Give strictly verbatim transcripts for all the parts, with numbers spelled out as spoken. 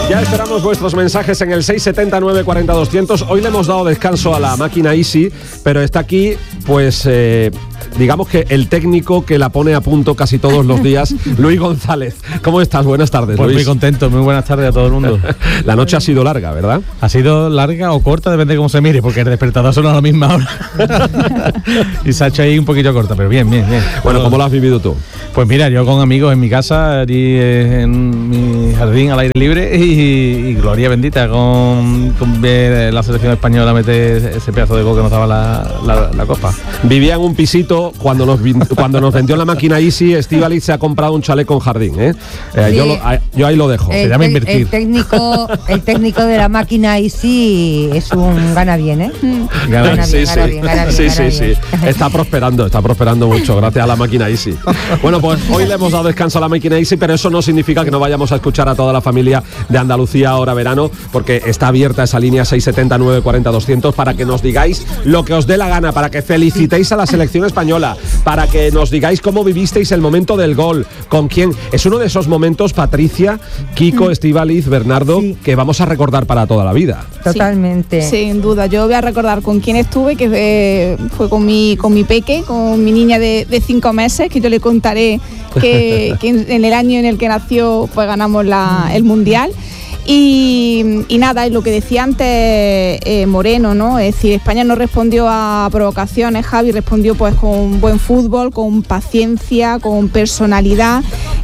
Ya esperamos vuestros mensajes en el seis setenta, nueve cuarenta, doscientos. Hoy le hemos dado descanso a la máquina Easy, pero está aquí, pues, eh, digamos que el técnico que la pone a punto casi todos los días, Luis González. ¿Cómo estás? Buenas tardes, pues Luis. Muy contento, muy buenas tardes a todo el mundo. La noche ha sido larga, ¿verdad? Ha sido larga o corta, depende de cómo se mire, porque el despertador suena a la misma hora. Y se ha hecho ahí un poquito corta, pero bien, bien, bien. Bueno, ¿cómo lo has vivido tú? Pues mira, yo con amigos en mi casa, allí en mi jardín al aire libre, y, y gloria bendita con, con ver la selección española meter ese pedazo de gol que nos daba la, la, la copa. Vivía en un pisito cuando nos, cuando nos vendió la máquina Easy. Estíbaliz se ha comprado un chalet con jardín, ¿eh? eh sí. yo, lo, yo ahí lo dejo. El, se llama el, invertir. El técnico, el técnico de la máquina Easy es un gana bien, ¿eh? Gana, gana bien, sí, gana sí. bien, gana bien, sí, gana sí, bien. sí. Está prosperando, está prosperando mucho gracias a la máquina Easy. Bueno, pues hoy le hemos dado descanso a la máquina Easy, pero eso no significa que no vayamos a escuchar a toda la familia de Andalucía ahora verano, porque está abierta esa línea seis setenta, nueve cuarenta, doscientos para que nos digáis lo que os dé la gana, para que felicitéis a la selección española, para que nos digáis cómo vivisteis el momento del gol, con quién. Es uno de esos momentos, Patricia, Kiko, Estíbaliz, Bernardo, sí. que vamos a recordar para toda la vida. Totalmente. Sí, sin duda. Yo voy a recordar con quién estuve, que fue, fue con mi con mi peque, con mi niña de, de cinco meses, que yo le contaré que, que en el año en el que nació pues ganamos la, el Mundial. Y, y nada, y lo que decía antes eh, Moreno, ¿no? Es decir, España no respondió a provocaciones, Javi respondió pues con buen fútbol, con paciencia, con personalidad,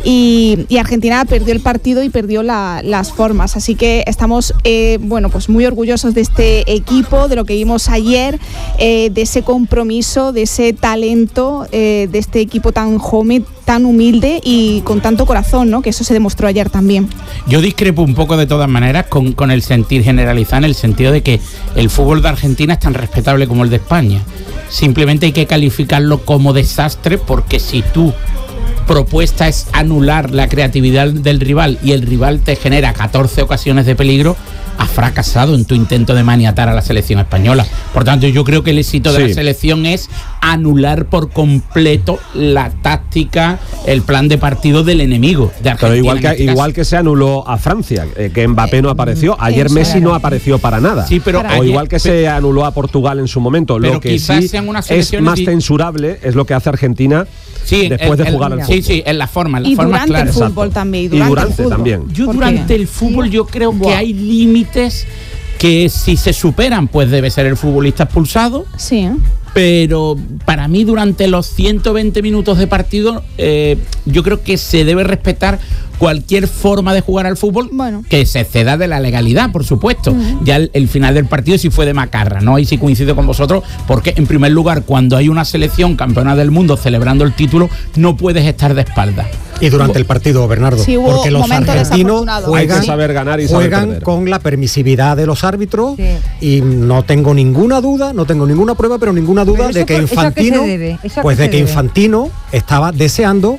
y, y Argentina perdió el partido y perdió la, las formas. Así que estamos eh, bueno, pues muy orgullosos de este equipo, de lo que vimos ayer, eh, de ese compromiso, de ese talento, eh, de este equipo tan joven, tan humilde y con tanto corazón, ¿no? Que eso se demostró ayer también. Yo discrepo un poco de todas maneras con, con el sentir generalizado, en el sentido de que el fútbol de Argentina es tan respetable como el de España. Simplemente hay que calificarlo como desastre, porque si tu propuesta es anular la creatividad del rival y el rival te genera catorce ocasiones de peligro, has fracasado en tu intento de maniatar a la selección española. Por tanto, yo creo que el éxito de sí. la selección es anular por completo la táctica, el plan de partido del enemigo de Argentina. Pero igual que, este igual que se anuló a Francia, eh, que Mbappé no apareció. Ayer Eso, Messi claro. no apareció para nada. Sí, pero o ayer, igual que pero, se anuló a Portugal en su momento. Lo que sí es más censurable es lo que hace Argentina sí, después el, de jugar el, al sí, fútbol. Sí, sí, en la forma, en la y forma durante clara. el fútbol Exacto. también. Y durante, y durante el también. Yo durante el fútbol yo creo wow. que hay límites que si se superan, pues debe ser el futbolista expulsado. Sí, ¿eh? Pero para mí durante los ciento veinte minutos de partido eh, yo creo que se debe respetar cualquier forma de jugar al fútbol bueno. que se exceda de la legalidad, por supuesto. Uh-huh. Ya el, el final del partido sí fue de macarra, ¿no? Ahí sí coincido con vosotros, porque en primer lugar, cuando hay una selección campeona del mundo celebrando el título, no puedes estar de espaldas. Y durante el partido, Bernardo, sí, porque los argentinos juegan, ¿sí? saber ganar y saber juegan perder. Con la permisividad de los árbitros sí. y no tengo ninguna duda, no tengo ninguna prueba, pero ninguna duda de que Infantino, pues de que Infantino estaba deseando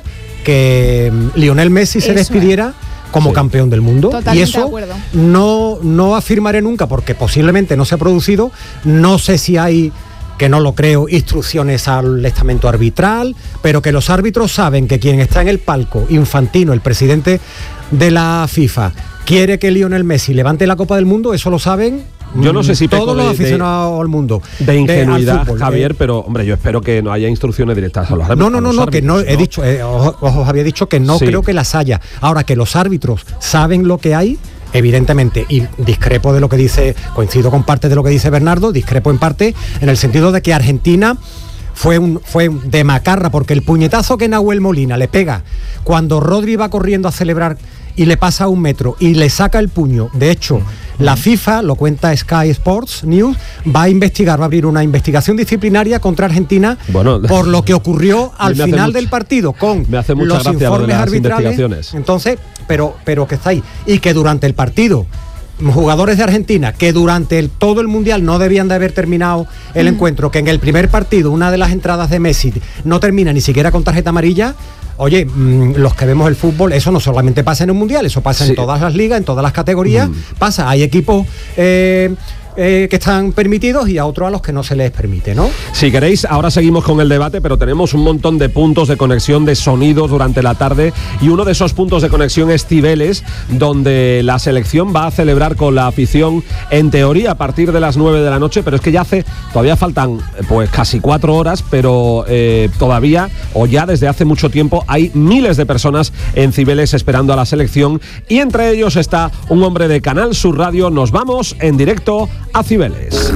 que Lionel Messi se eso despidiera es. como sí. campeón del mundo. Totalmente y eso de no, no afirmaré nunca, porque posiblemente no se ha producido. No sé si hay, que no lo creo, instrucciones al estamento arbitral, pero que los árbitros saben que quien está en el palco, Infantino, el presidente de la FIFA, quiere que Lionel Messi levante la Copa del Mundo, eso lo saben. Yo no sé si todos los aficionados al mundo de ingenuidad, de, fútbol, Javier, eh. pero hombre, yo espero que no haya instrucciones directas a los árbitros. No, no, no, no, que no, he dicho, eh, os, os había dicho que no sí. creo que las haya. Ahora que los árbitros saben lo que hay, evidentemente, y discrepo de lo que dice, coincido con parte de lo que dice Bernardo, discrepo en parte en el sentido de que Argentina fue un fue de macarra, porque el puñetazo que Nahuel Molina le pega cuando Rodri va corriendo a celebrar y le pasa a un metro y le saca el puño. De hecho, la FIFA, lo cuenta Sky Sports News, va a investigar, va a abrir una investigación disciplinaria contra Argentina bueno, por lo que ocurrió al final mucho, del partido con me hace mucha los gracia informes las arbitrales. Entonces, pero, pero que está ahí. Y que durante el partido, jugadores de Argentina que durante el, todo el Mundial no debían de haber terminado el mm. encuentro, que en el primer partido una de las entradas de Messi no termina ni siquiera con tarjeta amarilla. Oye, mmm, los que vemos el fútbol, eso no solamente pasa en un Mundial, eso pasa sí. en todas las ligas, en todas las categorías, mm. pasa, hay equipos eh, eh, que están permitidos y a otros a los que no se les permite, ¿no? Si queréis, ahora seguimos con el debate, pero tenemos un montón de puntos de conexión de sonidos durante la tarde y uno de esos puntos de conexión es Cibeles, donde la selección va a celebrar con la afición, en teoría, a partir de las nueve de la noche, pero es que ya hace, todavía faltan pues casi cuatro horas, pero eh, todavía, o ya desde hace mucho tiempo, hay miles de personas en Cibeles esperando a la selección y entre ellos está un hombre de Canal Sur Radio. Nos vamos en directo a Cibeles.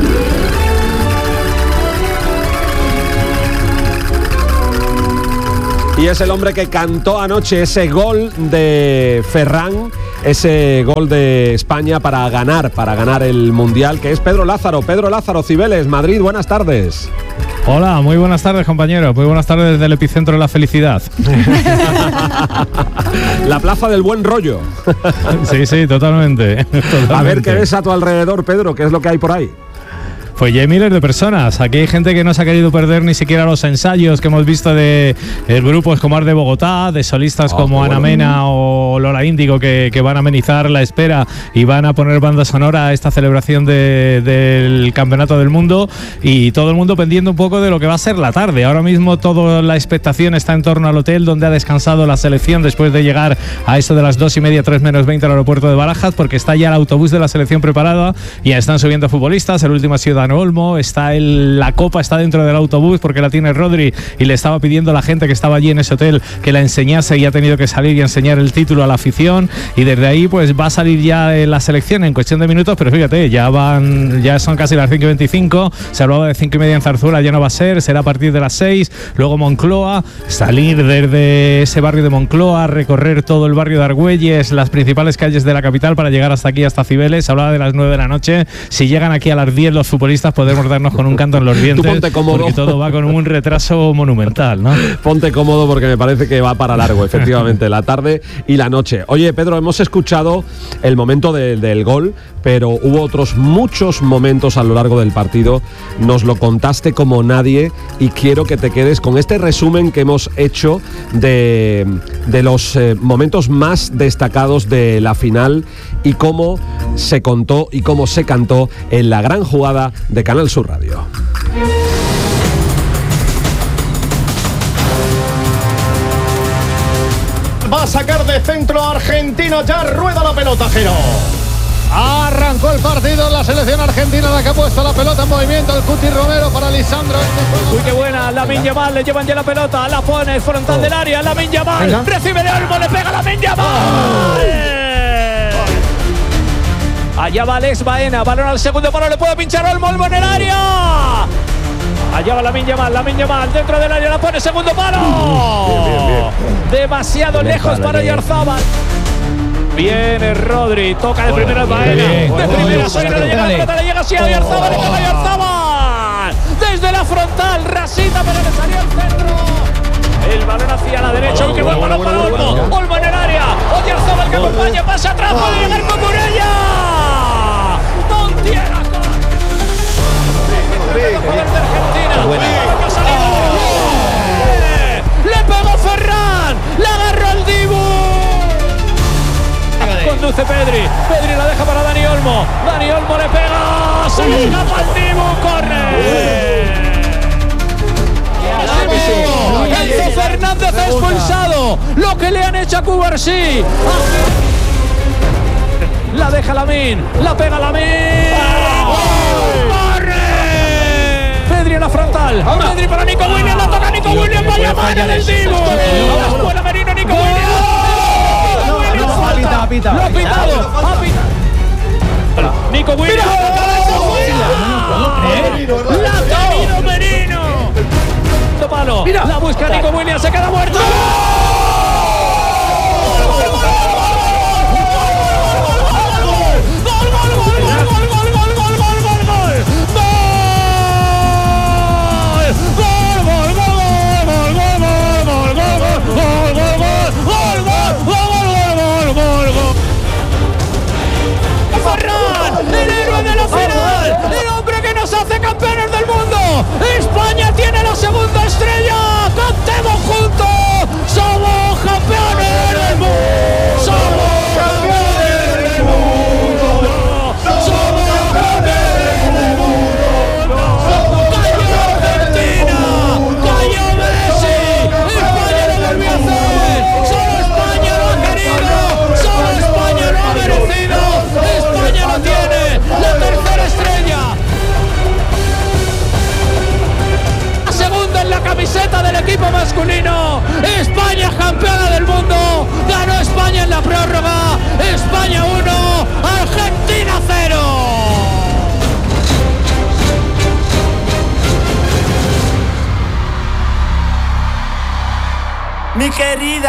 Y es el hombre que cantó anoche ese gol de Ferran, ese gol de España para ganar, para ganar el Mundial, que es Pedro Lázaro. Pedro Lázaro, Cibeles, Madrid, buenas tardes. Hola, muy buenas tardes, compañero. Muy buenas tardes desde el epicentro de la felicidad. La plaza del buen rollo. Sí, sí, totalmente, totalmente. A ver qué ves a tu alrededor, Pedro, ¿qué es lo que hay por ahí? Pues ya hay miles de personas. Aquí hay gente que no se ha querido perder ni siquiera los ensayos que hemos visto de, de grupos como Ar de Bogotá, de solistas oh, como Ana bueno. Mena o Lola Índigo, que, que van a amenizar la espera y van a poner banda sonora a esta celebración de, del Campeonato del Mundo, y todo el mundo pendiente un poco de lo que va a ser la tarde. Ahora mismo toda la expectación está en torno al hotel donde ha descansado la selección después de llegar a eso de las dos y media, tres menos veinte al aeropuerto de Barajas, porque está ya el autobús de la selección preparado y ya están subiendo futbolistas. El último ha sido Dani Olmo, está el, la copa está dentro del autobús porque la tiene Rodri y le estaba pidiendo a la gente que estaba allí en ese hotel que la enseñase, y ha tenido que salir y enseñar el título a la afición, y desde ahí pues va a salir ya la selección en cuestión de minutos. Pero fíjate, ya van, ya son casi las cinco y veinticinco, se hablaba de cinco y media en Zarzuela, ya no va a ser, será a partir de las seis, luego Moncloa, salir desde ese barrio de Moncloa, recorrer todo el barrio de Argüelles, las principales calles de la capital para llegar hasta aquí, hasta Cibeles. Se hablaba de las nueve de la noche, si llegan aquí a las diez los futbolistas podemos darnos con un canto en los dientes. Tú ponte cómodo, porque todo va con un retraso monumental, ¿no? Ponte cómodo porque me parece que va para largo, efectivamente, la tarde y la noche. Oye, Pedro, hemos escuchado el momento de, del gol, pero hubo otros muchos momentos a lo largo del partido. Nos lo contaste como nadie y quiero que te quedes con este resumen que hemos hecho de, de los eh, momentos más destacados de la final y cómo se contó y cómo se cantó en la gran jugada de Canal Sur Radio. Va a sacar de centro argentino, ya rueda la pelota, Jero. Arrancó el partido, la selección argentina, la que ha puesto la pelota en movimiento, el Cuti Romero para Lisandro. Uy, qué buena, Lamine Yamal, le llevan ya la pelota, la pone frontal oh. del área, Lamine Yamal, Venga. recibe de Olmo, le pega Lamine Yamal. Oh. Allá va Alex Baena, balón al segundo palo, le puede pinchar Olmo, Olmo en el área. Allá va Lamine Yamal, Lamine Yamal dentro del área, la pone segundo palo. Bien, bien, bien. Demasiado bien, lejos para Oyarzabal. Viene Rodri, toca de primera Baena. De primera Baena, le llega la pelota, le llega así a Oyarzabal, le pega Oyarzabal. Desde la frontal, rasita, pero le salió al centro. El balón hacia la derecha, oh, qué buen balón para Olmo. Olmo en el área, Oyarzabal que acompaña, pasa atrás, puede llegar con Muralla. Montiera con el jugador de Argentina. Le pegó Ferran, la agarró el Dibu. Conduce Pedri, Pedri la deja para Dani Olmo. Dani Olmo le pega, se le escapa el Dibu, corre. Enzo Fernández ha expulsado, lo que le han hecho a Cubarsí. La deja Lamine, la pega Lamine. ¡Corre! Pedri en la frontal. Pedri para Nico Williams, la toca Nico Williams, vaya mano del Dibu. La buena Merino, Nico Williams. Apita, apita. Lo ha pitado, ha pitado. Nico Williams. La ha tenido Merino. Palo. La busca Nico Williams, se queda muerto. El héroe de la final, el hombre que nos hace campeones del mundo. España tiene la segunda estrella. Cantemos juntos. Somos campeones del mundo. Somos campeones del mundo. Somos campeones del camiseta del equipo masculino. España campeona del mundo. Ganó España en la prórroga. España uno, Argentina cero. Mi querida